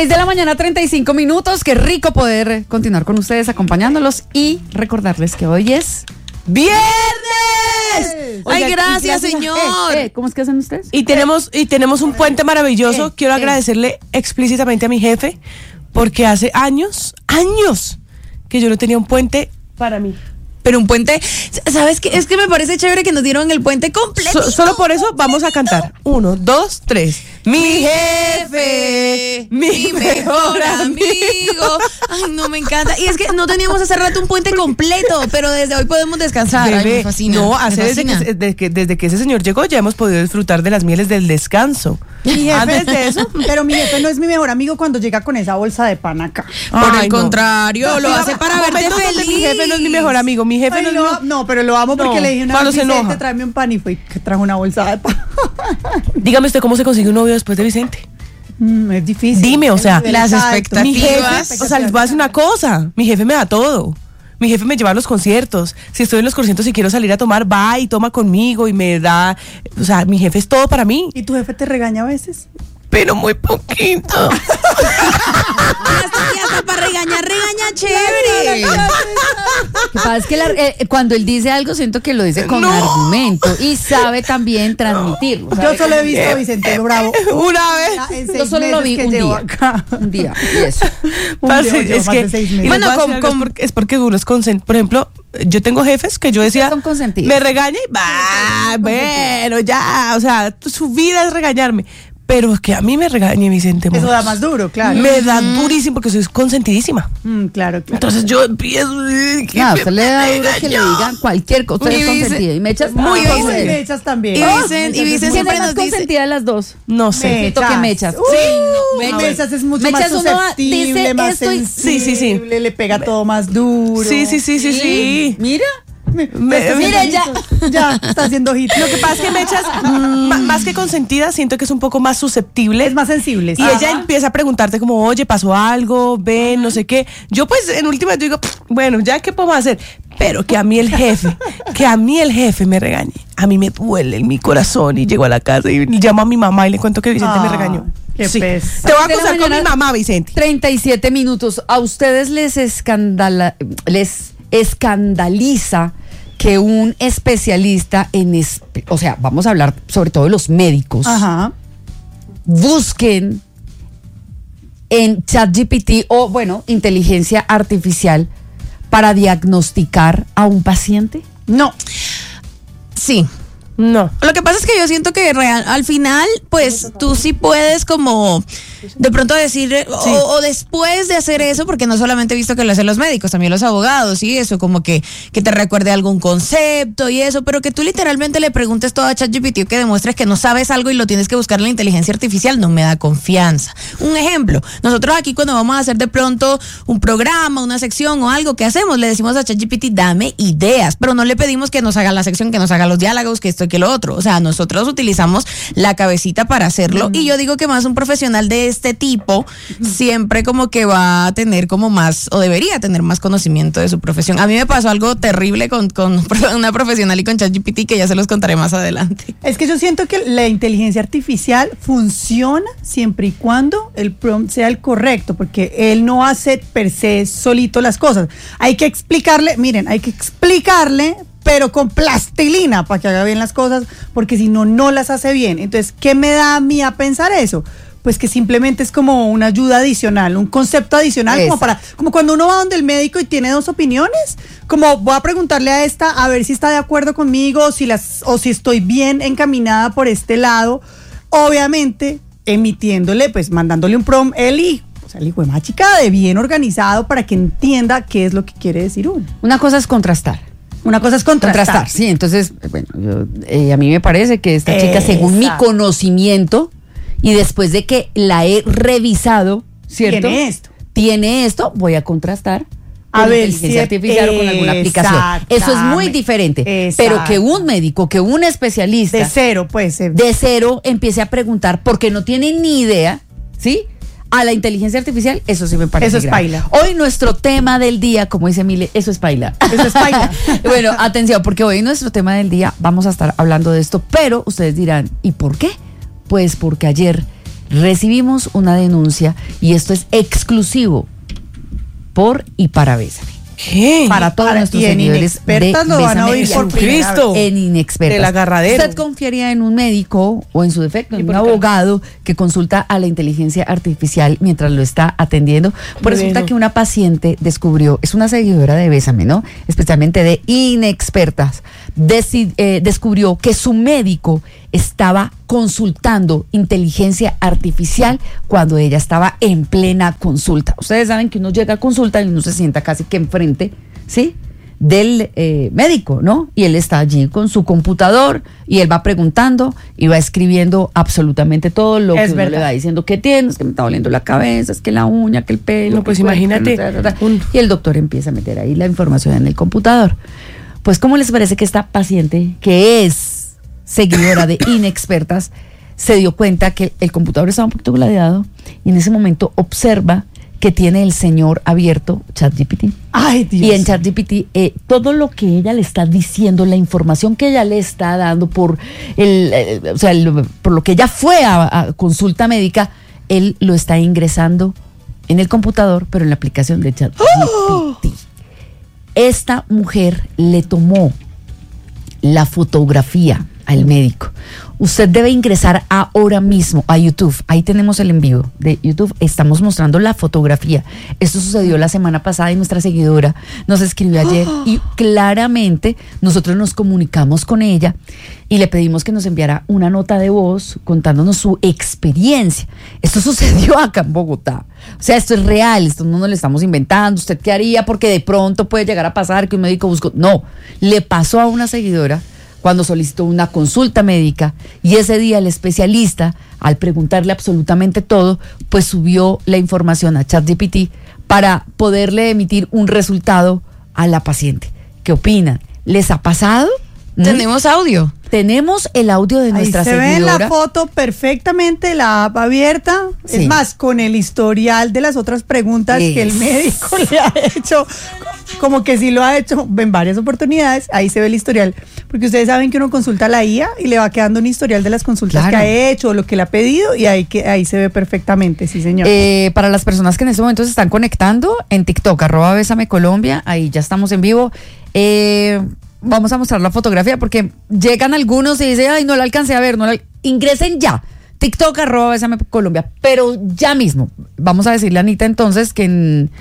6:35 a.m. Qué rico poder continuar con ustedes acompañándolos y recordarles que hoy es ¡Viernes! Oiga, Ay, gracias, señor. ¿Cómo es que hacen ustedes? Y tenemos un puente maravilloso. Quiero agradecerle explícitamente a mi jefe porque hace años que yo no tenía un puente para mí. Pero un puente, ¿sabes qué? Es que me parece chévere que nos dieron el puente completo. Solo por eso vamos a cantar. 1, 2, 3. Mi jefe, mi mejor amigo. Ay, no, me encanta. Y es que no teníamos hace rato un puente completo, pero desde hoy podemos descansar. Ay, me fascina. No, desde que ese señor llegó ya hemos podido disfrutar de las mieles del descanso. Mi jefe, Antes de eso, pero mi jefe no es mi mejor amigo cuando llega con esa bolsa de pan acá. Por el contrario, lo hace para verte feliz. Mi jefe no es mi mejor amigo. Mi jefe no, pero lo amo porque le dije una vez, Vicente, Vicente, tráeme un pan y fue que trajo una bolsa de pan. Dígame usted cómo se consigue un novio después de Vicente. Es difícil. Dime, o sea, las expectativas. Mi jefe, o sea, les voy a decir una cosa. Mi jefe me da todo. Mi jefe me lleva a los conciertos. Si estoy en los conciertos y quiero salir a tomar, va y toma conmigo y me da. O sea, mi jefe es todo para mí. ¿Y tu jefe te regaña a veces? Pero muy poquito. Hasta para regañar chévere. Lo que pasa es que cuando él dice algo, siento que lo dice con argumento y sabe también transmitirlo. Yo solo he visto a Vicente Bravo una vez. Yo solo lo vi un día. Y eso. Es que, bueno, es porque uno es consentido. Por ejemplo, yo tengo jefes que yo decía, me regaña y va, bueno, ya, o sea, su vida es regañarme. Pero es que a mí me regañe Vicente Moros. Eso da más duro, claro. Me da durísimo porque soy consentidísima. Claro. Entonces yo empiezo. Usted le da duro que le digan cualquier cosa. Usted es consentida. Y Mechas muy bien. Mechas también. Y Vicente siempre nos dice. consentida de las dos? No sé. Siento que Mechas. Mechas es mucho más susceptible, más sensible. Sí. Le pega todo más duro. Sí. Mira. Mira, ya está haciendo hit. Lo que pasa es que Mechas, más que consentida, siento que es un poco más susceptible. Es más sensible. Y ella empieza a preguntarte como, oye, pasó algo, ven, no sé qué. Yo pues en última digo, bueno, ya qué podemos hacer. Pero que a mí el jefe me regañe. A mí me duele en mi corazón y llego a la casa y llamo a mi mamá y le cuento que Vicente me regañó. Qué pesa. Te voy a acusar con mi mamá, Vicente. 37 minutos. ¿A ustedes les escandaliza que un especialista o sea, vamos a hablar sobre todo de los médicos, busquen en ChatGPT o, bueno, inteligencia artificial para diagnosticar a un paciente? No. Sí. No. Lo que pasa es que yo siento que al final, pues tú sí puedes como de pronto decir, o después de hacer eso, porque no solamente he visto que lo hacen los médicos, también los abogados y eso, como que te recuerde algún concepto y eso, pero que tú literalmente le preguntes todo a ChatGPT o que demuestres que no sabes algo y lo tienes que buscar en la inteligencia artificial, no me da confianza. Un ejemplo, nosotros aquí cuando vamos a hacer de pronto un programa, una sección o algo, ¿qué hacemos? Le decimos a ChatGPT, dame ideas, pero no le pedimos que nos haga la sección, que nos haga los diálogos, que esto y que lo otro. O sea, nosotros utilizamos la cabecita para hacerlo y yo digo que más un profesional de este tipo siempre como que va a tener como más, o debería tener más conocimiento de su profesión. A mí me pasó algo terrible con una profesional y con ChatGPT que ya se los contaré más adelante. Es que yo siento que la inteligencia artificial funciona siempre y cuando el prompt sea el correcto, porque él no hace per se solito las cosas. Hay que explicarle, pero con plastilina para que haga bien las cosas, porque si no, no las hace bien. Entonces, ¿qué me da a mí a pensar eso? Pues que simplemente es como una ayuda adicional, un concepto adicional, como cuando uno va donde el médico y tiene dos opiniones, como voy a preguntarle a esta a ver si está de acuerdo conmigo, o si estoy bien encaminada por este lado, obviamente emitiéndole, pues mandándole un prompt, el hijo de más chica de bien organizado para que entienda qué es lo que quiere decir uno. Una cosa es contrastar. Sí, entonces, bueno, a mí me parece que esta chica, según mi conocimiento, y después de que la he revisado, ¿cierto? Tiene esto, voy a contrastar a ver, inteligencia artificial o con alguna aplicación. Eso es muy diferente. Pero que un médico, que un especialista de cero, puede ser, de cero empiece a preguntar porque no tiene ni idea, ¿sí? A la inteligencia artificial, eso sí me parece. Eso es paila. Hoy nuestro tema del día, como dice Mile, eso es paila. Eso es paila. Bueno, atención, porque hoy nuestro tema del día vamos a estar hablando de esto, pero ustedes dirán, ¿y por qué? Pues porque ayer recibimos una denuncia y esto es exclusivo por y para Bésame. ¿Qué? Para todos nuestros seguidores Inexpertas lo van a oír por primera vez. En Inexpertas. El agarradero. ¿Usted confiaría en un médico o en su defecto en un abogado que consulta a la inteligencia artificial mientras lo está atendiendo? Pues resulta que una paciente descubrió, es una seguidora de Bésame, ¿no? Especialmente de Inexpertas, descubrió que su médico estaba consultando inteligencia artificial cuando ella estaba en plena consulta. Ustedes saben que uno llega a consulta y uno se sienta casi que enfrente, ¿sí?, del médico, ¿no? Y él está allí con su computador y él va preguntando y va escribiendo absolutamente todo lo que uno le va diciendo que tienes, que me está doliendo la cabeza, es que la uña, que el pelo. No, pues que imagínate. Y el doctor empieza a meter ahí la información en el computador. Pues, ¿cómo les parece que esta paciente, que es seguidora de Inexpertas, se dio cuenta que el computador estaba un poquito gladiado y en ese momento observa que tiene el señor abierto ChatGPT? Ay, Dios. Y en ChatGPT todo lo que ella le está diciendo, la información que ella le está dando por por lo que ella fue a consulta médica, él lo está ingresando en el computador, pero en la aplicación de ChatGPT. ¡Oh! Esta mujer le tomó la fotografía al médico. Usted debe ingresar ahora mismo a YouTube. Ahí tenemos el en vivo de YouTube. Estamos mostrando la fotografía. Esto sucedió la semana pasada y nuestra seguidora nos escribió ayer y claramente nosotros nos comunicamos con ella y le pedimos que nos enviara una nota de voz contándonos su experiencia. Esto sucedió acá en Bogotá. O sea, esto es real, esto no nos lo estamos inventando. ¿Usted qué haría? Porque de pronto puede llegar a pasar que un médico buscó. No, le pasó a una seguidora cuando solicitó una consulta médica y ese día el especialista, al preguntarle absolutamente todo, pues subió la información a ChatGPT para poderle emitir un resultado a la paciente. ¿Qué opinan? ¿Les ha pasado? Tenemos audio. Tenemos el audio de nuestra seguidora. Se ve en la foto perfectamente la app abierta. Sí. Es más, con el historial de las otras preguntas que el médico le ha hecho, como que sí lo ha hecho en varias oportunidades. Ahí se ve el historial. Porque ustedes saben que uno consulta a la IA y le va quedando un historial de las consultas que ha hecho, lo que le ha pedido, y ahí se ve perfectamente, sí, señor. Para las personas que en este momento se están conectando en TikTok, @BésameColombia, ahí ya estamos en vivo. Vamos a mostrar la fotografía porque llegan algunos y dicen, ay, no la alcancé a ver, ingresen ya, TikTok @BésameColombia, pero ya mismo. Vamos a decirle a Anita entonces que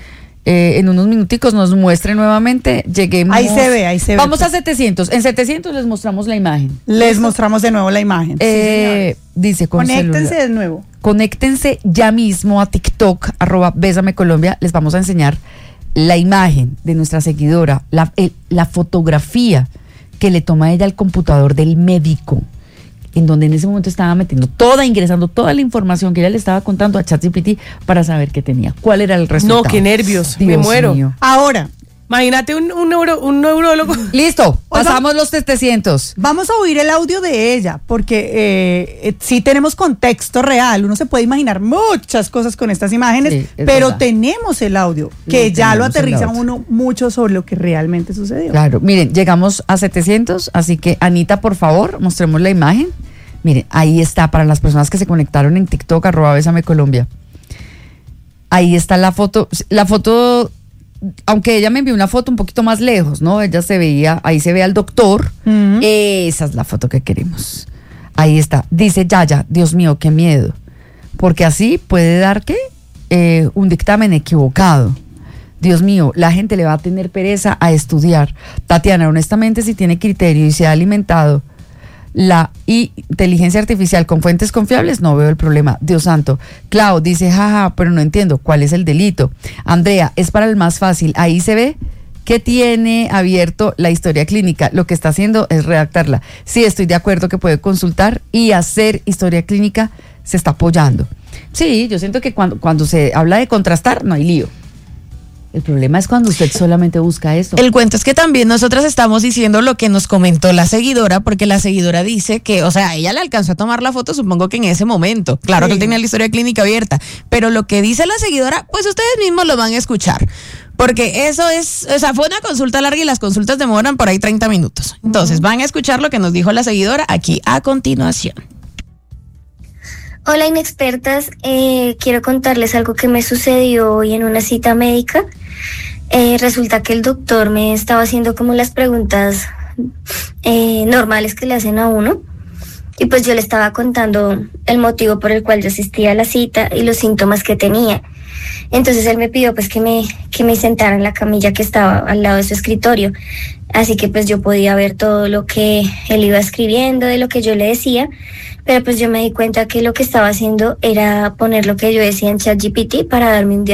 en unos minuticos nos muestre nuevamente, lleguemos. Ahí se ve. Vamos a 700, en 700 les mostramos la imagen. Mostramos de nuevo la imagen. Dice, conéctense de nuevo. Conéctense ya mismo a TikTok @BésameColombia, les vamos a enseñar la imagen de nuestra seguidora, la fotografía que le toma ella al computador del médico, en donde en ese momento estaba ingresando toda la información que ella le estaba contando a ChatGPT para saber qué tenía, cuál era el resultado. No, qué nervios, Dios me muero. Mío. Ahora, imagínate un neurólogo. Listo, pasamos los 700. Vamos a oír el audio de ella, porque sí tenemos contexto real. Uno se puede imaginar muchas cosas con estas imágenes, pero verdad. Tenemos el audio, que ya lo aterriza uno mucho sobre lo que realmente sucedió. Claro, miren, llegamos a 700, así que Anita, por favor, mostremos la imagen. Miren, ahí está, para las personas que se conectaron en TikTok, @BésameColombia. Ahí está la foto, aunque ella me envió una foto un poquito más lejos, ¿no? Ella se veía, ahí se ve al doctor. Esa es la foto que queremos. Ahí está. Dice Yaya, Dios mío, qué miedo. Porque así puede dar, un dictamen equivocado. Dios mío, la gente le va a tener pereza a estudiar. Tatiana, honestamente, si tiene criterio y se ha alimentado la inteligencia artificial con fuentes confiables, no veo el problema. Dios santo. Clau dice, jaja, pero no entiendo cuál es el delito. Andrea, es para el más fácil. Ahí se ve que tiene abierto la historia clínica. Lo que está haciendo es redactarla. Sí, estoy de acuerdo que puede consultar y hacer historia clínica, se está apoyando. Sí, yo siento que cuando se habla de contrastar, no hay lío. El problema es cuando usted solamente busca eso. El cuento es que también nosotras estamos diciendo lo que nos comentó la seguidora, porque la seguidora dice que, o sea, ella le alcanzó a tomar la foto, supongo que en ese momento. Claro que él tenía la historia clínica abierta, pero lo que dice la seguidora, pues ustedes mismos lo van a escuchar. Porque eso fue una consulta larga y las consultas demoran por ahí 30 minutos. Entonces, van a escuchar lo que nos dijo la seguidora aquí a continuación. Hola inexpertas, quiero contarles algo que me sucedió hoy en una cita médica. Resulta que el doctor me estaba haciendo como las preguntas normales que le hacen a uno, y pues yo le estaba contando el motivo por el cual yo asistía a la cita y los síntomas que tenía. Entonces él me pidió pues que me sentara en la camilla que estaba al lado de su escritorio, así que pues yo podía ver todo lo que él iba escribiendo, de lo que yo le decía, pero pues yo me di cuenta que lo que estaba haciendo era poner lo que yo decía en ChatGPT para darme un